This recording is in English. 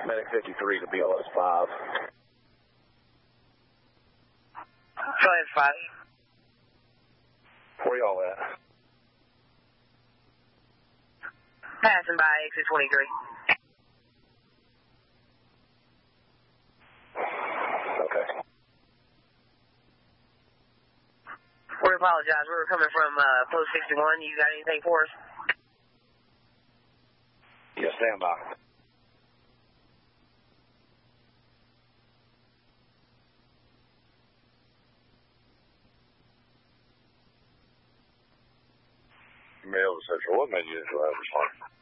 Medic 53 to BLS 5. Go ahead, 5. Where y'all at? Passing by exit 23. Okay. We apologize. We were coming from post 61. You got anything for us? Yeah, stand by. Mail to Central. What menu is respond?